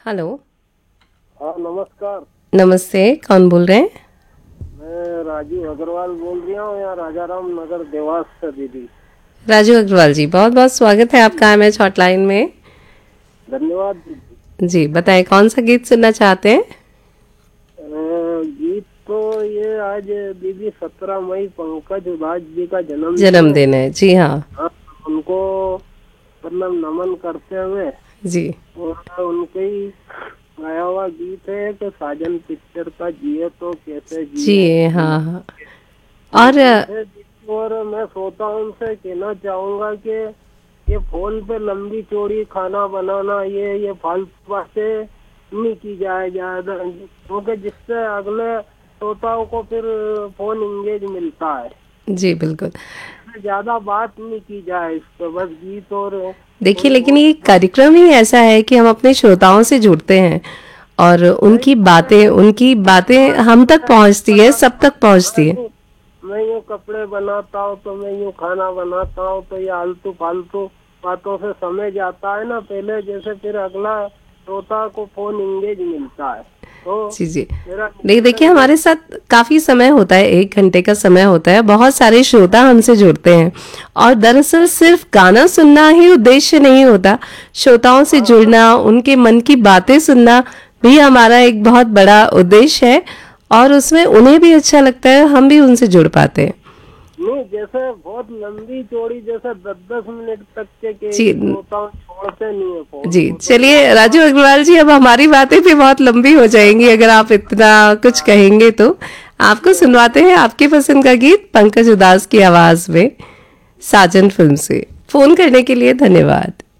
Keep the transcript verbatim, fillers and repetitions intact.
Hello. हाँ नमस्कार। नमस्ते, कौन बोल रहे हैं? मैं राजू अग्रवाल बोल रहा हूँ यहाँ राजा राम नगर देवास से दीदी। राजू अग्रवाल जी, बहुत बहुत स्वागत है आपका एम एच हॉटलाइन में। धन्यवाद दीदी। जी बताएं, कौन सा गीत सुनना चाहते हैं? अ, गीत तो ये आज दीदी सत्रह मई पंकज उधास जी का जन्मदिन है। जन्मदिन है, जी हाँ। हाँ, उनको मतलब नमन करते हुए जी और उनके ही गाया हुआ गीत है कि साजन पिक्चर का जिए तो कैसे जी जिए हाँ हाँ। ये और गीत है दीदी। और मैं श्रोताओं से कहना चाहूंगा कि ये फोन पे लंबी चौड़ी खाना बनाना ये ये फालतू बातें नहीं की जाए ज्यादा, क्योंकि जिससे अगले श्रोताओं को फिर फोन इंगेज मिलता है। जी बिल्कुल। ज्यादा बात नहीं की जाए इस पे, बस गीत और देखिए, थोड़ी लेकिन बहुत ये कार्यक्रम ही ऐसा है कि हम अपने श्रोताओं से जुड़ते हैं और नहीं उनकी तो मैं बातें उनकी बातें हम तक पहुंचती है, सब तक पहुंचती है। मैं मैं यूँ कपड़े बनाता हूँ तो मैं यूँ खाना बनाता हूँ तो ये आलतू फालतू बातों से समय जाता है ना पहले जैसे, फिर अगला श्रोता को फोन इंगेज मिलता है। तो जी जी। मेरा नहीं, देखिए, निवेदन ये हमारे साथ काफ़ी समय होता है, एक घंटे का समय होता है, बहुत सारे श्रोता हमसे जुड़ते हैं। और दरअसल सिर्फ गाना सुनना ही उद्देश्य नहीं होता, श्रोताओं से हाँ हाँ जुड़ना, उनके मन की बातें सुनना भी हमारा एक बहुत बड़ा उद्देश्य है। और उसमें उन्हें भी अच्छा लगता है, हम भी उनसे जुड़ पाते हैं। नहीं, जैसे बहुत लंबी चौड़ी जैसे दस दस मिनट तक के, के जी श्रोता छोड़ते नहीं है फोन जी। को, तो चलिए राजू अग्रवाल जी, अब हमारी बातें भी बहुत लंबी हो जाएंगी अगर आप इतना कुछ कहेंगे तो। आपको सुनवाते हैं आपकी पसंद का गीत पंकज उधास की आवाज में, साजन फिल्म से। फोन करने के लिए धन्यवाद।